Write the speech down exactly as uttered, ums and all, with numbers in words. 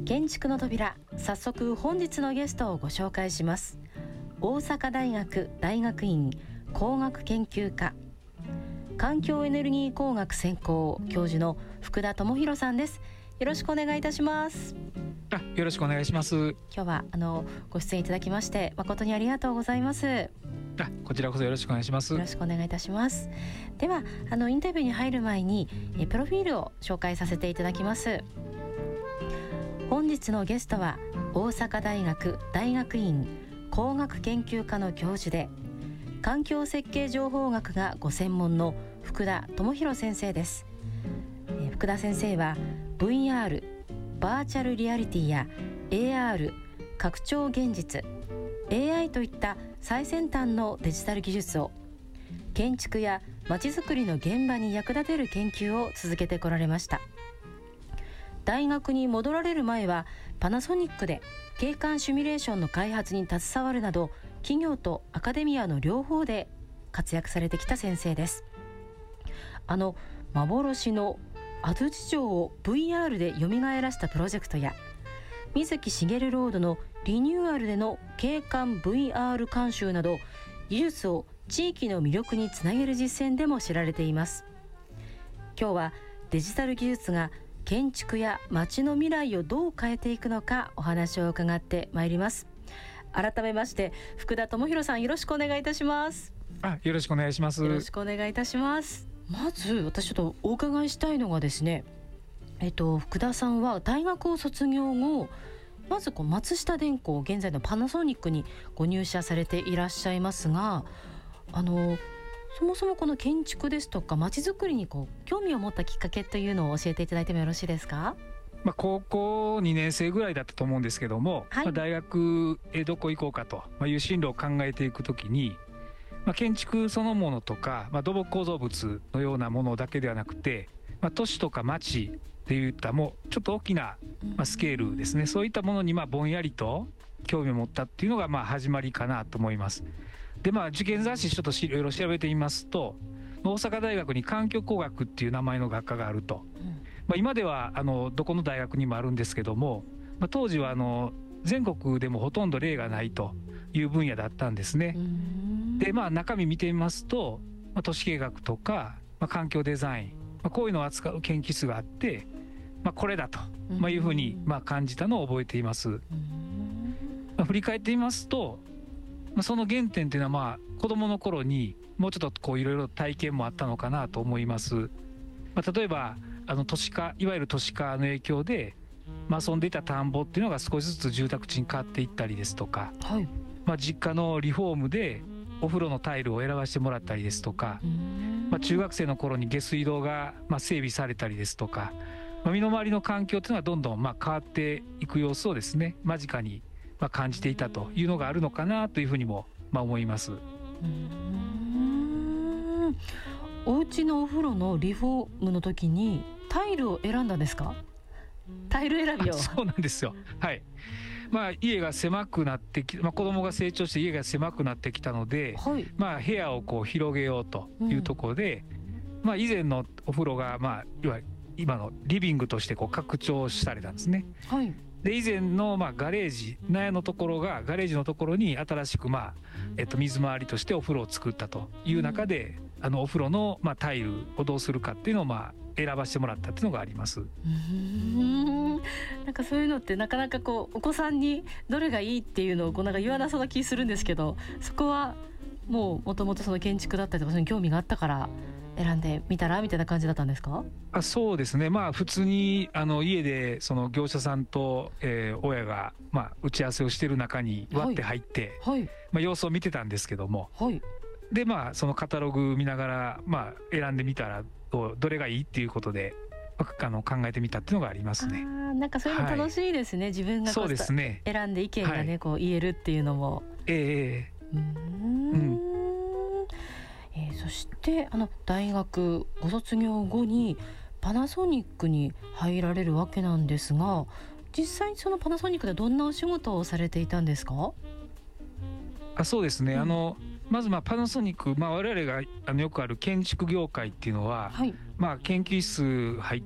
建築の扉、早速本日のゲストをご紹介します。大阪大学大学院工学研究科環境エネルギー工学専攻教授の福田智博さんです。よろしくお願いいたします。 あ、よろしくお願いします。 今日はあのご出演いただきまして誠にありがとうございます。 あ、こちらこそよろしくお願いします。 よろしくお願いいたします。ではあのインタビューに入る前にえプロフィールを紹介させていただきます。本日のゲストは大阪大学大学院工学研究科の教授で環境設計情報学がご専門の福田智博先生です。え福田先生は ブイアール バーチャルリアリティや エーアール 拡張現実 エーアイ といった最先端のデジタル技術を建築やまちづくりの現場に役立てる研究を続けてこられました。大学に戻られる前はパナソニックで景観シミュレーションの開発に携わるなど企業とアカデミアの両方で活躍されてきた先生です。あの幻の安土城を ブイアール で蘇らせたプロジェクトや水木しげるロードのリニューアルでの景観 ブイアール 監修など技術を地域の魅力につなげる実践でも知られています。今日はデジタル技術が建築や街の未来をどう変えていくのかお話を伺ってまいります。改めまして福田智博さん、よろしくお願いいたします。 あ、よろしくお願いします。 よろしくお願いいたします。まず私ちょっとお伺いしたいのがですね、えっと福田さんは大学を卒業後まずこう松下電工、現在のパナソニックにご入社されていらっしゃいますが、あのそもそもこの建築ですとか街づくりにこう興味を持ったきっかけというのを教えていただいてもよろしいですか？ まあ、高校にねん生ぐらいだったと思うんですけども、 はい、 まあ、大学へどこ行こうかという進路を考えていくときに、まあ、建築そのものとか、まあ、土木構造物のようなものだけではなくて、まあ、都市とか町っていったもうちょっと大きな、まあ、スケールですね、そういったものにまあぼんやりと興味を持ったっていうのがまあ始まりかなと思います。でまあ受験雑誌ちょっといろいろ調べてみますと、大阪大学に環境工学っていう名前の学科があると、まあ、今ではあのどこの大学にもあるんですけども、まあ、当時はあの全国でもほとんど例がないという分野だったんですね。でまあ中身見てみますと、まあ、都市計画とか、まあ、環境デザイン、まあ、こういうのを扱う研究室があって、まあ、これだと、まあ、いうふうにまあ感じたのを覚えています。まあ、振り返ってみますと、まあ、その原点っていうのはまあ子どもの頃にもうちょっとこういろいろ体験もあったのかなと思います。まあ、例えばあの都市化、いわゆる都市化の影響で、まあ、遊んでいた田んぼっていうのが少しずつ住宅地に変わっていったりですとか、はい、まあ、実家のリフォームでお風呂のタイルを選ばせてもらったりですとか、まあ、中学生の頃に下水道がまあ整備されたりですとか、まあ、身の回りの環境っていうのはどんどんまあ変わっていく様子をですね間近にまあ感じていたというのがあるのかなというふうにもまあ思います。うーん、お家のお風呂のリフォームの時にタイルを選んだんですか？タイル選びを。 そうなんですよ。はい。まあ、家が狭くなってき、まあ、子供が成長して家が狭くなってきたので、はい、まあ、部屋をこう広げようというところで、うん、まあ、以前のお風呂が、まあ、いわゆる今のリビングとしてこう拡張されたんですね。はい、で以前のまあガレージ納屋のところがガレージのところに新しくまあ、えっと、水回りとしてお風呂を作ったという中で、うん、あのお風呂のまあタイルをどうするかっていうのをまあ選ばせてもらったっていうのがあります。うーん、なんかそういうのってなかなかこうお子さんにどれがいいっていうのをこうなんか言わなそうな気するんですけど、そこはもうもともとその建築だったりとかその興味があったから選んでみたらみたいな感じだったんですか？ あ、そうですね。まあ普通にあの家でその業者さんと、えー、親がまあ打ち合わせをしている中に割って入って、はいはい、まあ、様子を見てたんですけども、はい、でまあそのカタログ見ながらまあ選んでみたらどれがいいっていうことであの考えてみたっていうのがありますね。 あ、なんかそういうの楽しいですね。はい、自分がこうそうですね、選んで意見がね、はい、こう言えるっていうのも。 ええー、うーん、うんえー、そしてあの大学ご卒業後にパナソニックに入られるわけなんですが、実際そのパナソニックでどんなお仕事をされていたんですか？ あ、そうですね、うん、あのまずまあパナソニック、まあ、我々があのよくある建築業界っていうのは、はい、まあ、研究室入っ